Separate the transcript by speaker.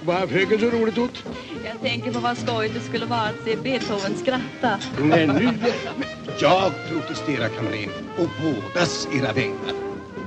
Speaker 1: Vad fröken så roligt åt?
Speaker 2: Jag tänker på vad skojigt det skulle vara att se Beethoven skratta.
Speaker 1: Nej, nu... Jag protesterar, kamrer, och bådas era vägnar.